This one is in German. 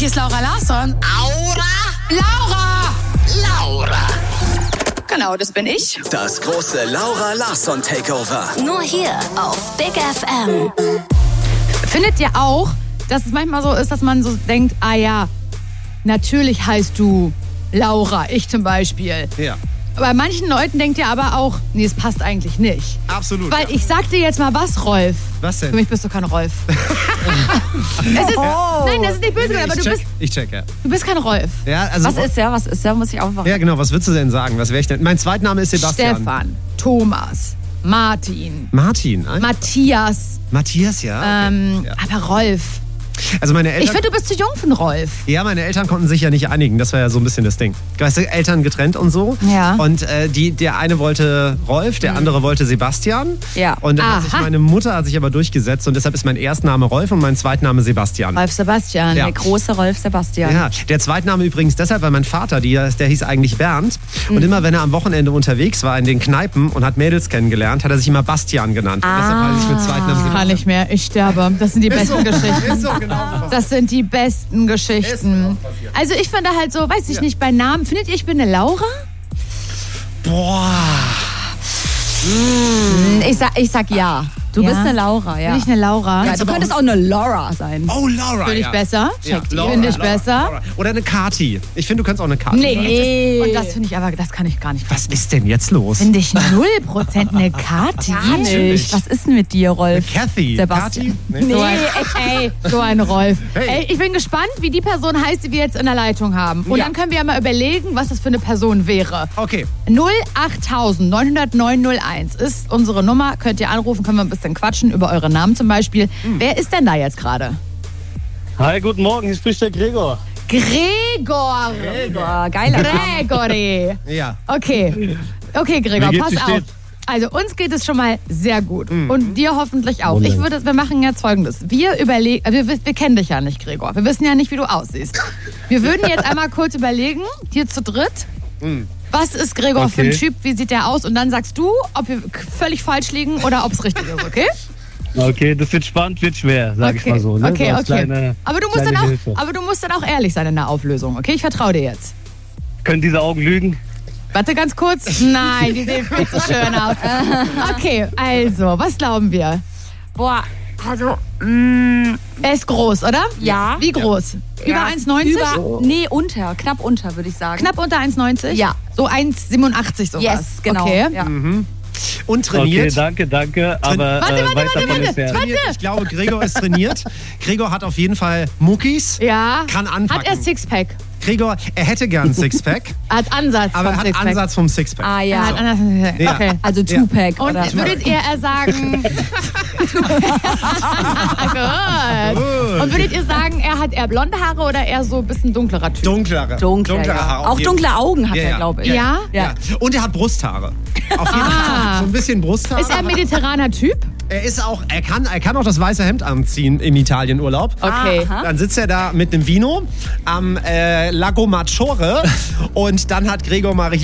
hier ist Laura Larsson. Laura! Genau, das bin ich. Das große Laura Larsson Takeover. Nur hier auf Big FM. Findet ihr auch, dass es manchmal so ist, dass man so denkt, ah ja, natürlich heißt du Laura, ich zum Beispiel. Ja. Bei manchen Leuten denkt ihr aber auch, nee, es passt eigentlich nicht. Absolut. Weil ich sag dir jetzt mal was, Rolf. Was denn? Für mich bist du kein Rolf. Nein, das ist nicht böse, aber Ich check, ja. du bist kein Rolf. Ja, also, Was ist der? Muss ich auch machen. Ja, genau. Was würdest du denn sagen? Was wäre ich denn? Mein Zweitname ist Sebastian. Stefan, Thomas, Martin, Martin. Matthias, Matthias, ja. Okay. Ja. aber Rolf. Also meine Ich Eltern... finde, du bist zu jung für einen Rolf. Ja, meine Eltern konnten sich ja nicht einigen. Das war ja so ein bisschen das Ding. Weißt du, Eltern getrennt und so. Ja. Und der eine wollte Rolf, der andere wollte Sebastian. Ja. Und dann Aha. meine Mutter hat sich aber durchgesetzt und deshalb ist mein Erstname Rolf und mein Zweitname Sebastian. Rolf Sebastian. Ja. Der große Rolf Sebastian. Ja, der Zweitname übrigens deshalb, weil mein Vater, der hieß eigentlich Bernd. Und immer wenn er am Wochenende unterwegs war in den Kneipen und hat Mädels kennengelernt, hat er sich immer Bastian genannt. Und deshalb heiße ich mit Zweitnamen Kann Sebastian. nicht mehr, ich sterbe. Das sind die besten Geschichten. Ist so, genau. Das sind die besten Geschichten. Also ich finde halt so, weiß ich nicht, bei Namen, findet ihr, ich bin eine Laura? Boah. Ich sag ja. Du Ja? bist eine Laura, ja. Bin ich eine Laura? Ja, du könntest auch eine Laura sein. Oh, Laura. Finde ich ja. besser? Ja, Laura, Finde ich Laura, besser? Laura. Oder eine Kati. Ich finde, du kannst auch eine Kati. Nee. Und das finde ich aber, das kann ich gar nicht. Was ist denn jetzt los? Finde ich 0% eine Kati. Gar nicht. Was ist denn mit dir, Rolf? Kathy. Sebastian. Kati? So ein, ey, so ein Rolf. Hey. Ey, ich bin gespannt, wie die Person heißt, die wir jetzt in der Leitung haben. Und Ja. dann können wir ja mal überlegen, was das für eine Person wäre. Okay. 08000 900 901 ist unsere Nummer. Könnt ihr anrufen, können wir ein bisschen quatschen über eure Namen zum Beispiel. Wer ist denn da jetzt gerade? Hi, guten Morgen, hier spricht der Gregor. Gregor. Boah, geiler Name. Gregory. Ja. Okay, Gregor, Wie geht's pass dir auf. stets? Also uns geht es schon mal sehr gut. Und dir hoffentlich auch. Wir machen jetzt Folgendes. Wir kennen dich ja nicht, Gregor. Wir wissen ja nicht, wie du aussiehst. Wir würden jetzt einmal kurz überlegen, hier zu dritt, was ist Gregor für ein Okay. Typ, wie sieht der aus? Und dann sagst du, ob wir völlig falsch liegen oder ob es richtig ist, okay? Okay, das wird spannend, wird schwer, sag ich mal so. Ne? Okay, So als okay. kleine- Aber du kleine Hilfe. musst dann auch ehrlich sein in der Auflösung, okay? Ich vertraue dir jetzt. Können diese Augen lügen? Warte ganz kurz. Nein, die sehen viel zu schön aus. Okay, also, was glauben wir? Boah, also, Er ist groß, oder? ja. Wie groß? Über 1,90? Nee, knapp unter, würde ich sagen. Knapp unter 1,90? Ja. So 1,87 sowas. Yes, genau. Okay. Ja. Und Okay, trainiert. danke, aber weit davon entfernt. Trainiert. Ich glaube, Gregor ist trainiert. Gregor hat auf jeden Fall Muckis. Ja. Kann anpacken. Hat er Sixpack? Gregor, er hätte gern ein Sixpack, Hat Ansatz aber er vom hat Sixpack. Ansatz vom Sixpack. Ah Er ja. hat Ansatz. Ja. Okay. Also Tupac, Und oder? würdet ihr sagen... Gut. Und würdet ihr sagen, er hat eher blonde Haare oder eher so ein bisschen dunklerer Typ? Dunklere. Dunkler, ja. Haare. auf Auch jeden dunkle Fall. Augen hat Ja, er, ja. glaube ich. Ja? Ja. Und er hat Brusthaare. Auf jeden Fall. So ein bisschen Brusthaare. Ist er ein mediterraner Typ? Er kann auch das weiße Hemd anziehen im Italienurlaub. Okay. Dann sitzt er da mit einem Vino am Lago Maggiore und dann hat Gregor mal richtig